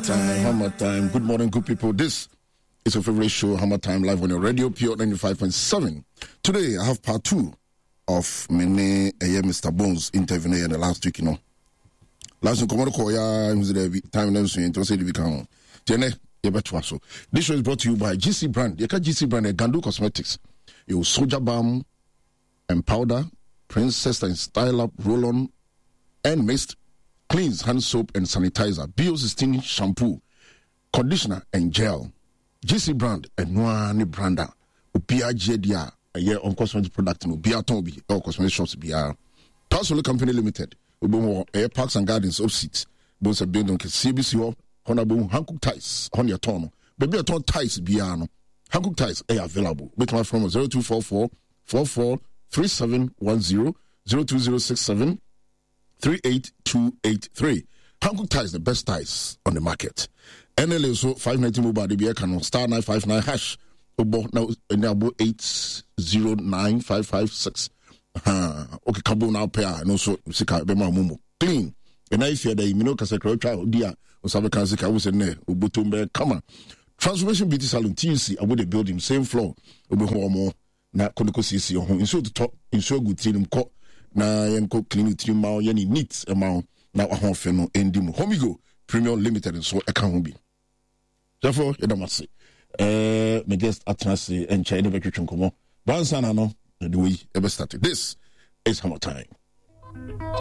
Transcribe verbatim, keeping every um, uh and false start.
Time. Hammer Time. Good morning, good people. This is your favorite show, Hammer Time, live on your radio, Pure ninety-five point seven. Today, I have part two of Mene uh, Mister Bones interview in the last week, you know. Last week, come on, call ya, time never seen to say the become. Jene, you better so. This show is brought to you by G C Brand. You can G C Brand, Gandu Cosmetics. You Soldier Balm and Powder, Princess and Style Up, Roll On, and Mist. Cleans hand soap and sanitizer, Bio sixteen shampoo, conditioner and gel. G C Brand and Noani Branda, Upia Jedia, a year on cosmetic product, no Bia Toby, or cosmetic shops Bia. Personal Company Limited, Ubo Air Parks and Gardens of Seats, both a building C B C or Honorable Hankook Ties, Honia Tono, Baby a ton ties Biano. Hankook Ties are available. With my phone zero two four four four four three seven one zero zero two zero six seven. three eight two eight three. Hankook Ties, the best ties on the market. N L A so five ninety mobile D B A canon star nine five nine hash. Obo now enable eight zero nine five five six. Uh, okay, Kabo now pair and also Sika Bema Mumu. Clean. And I fear the Mino Casacro trial, dear, or Sabaka Sika was a ne, Ubutumbe, come on. Transformation Beauty Salon T C, I would a building, same floor, Ubu Homo, na Konoko C C, in so to talk, in so good team court. Na yenko clean three mile yani neat amount na ahon fe no endimu Homigo Premium Limited so e kan ho bi therefore you don't say eh me guest atnase enche ne betwetwe nkomo bansa na no the way ever started. This is Hammer Time.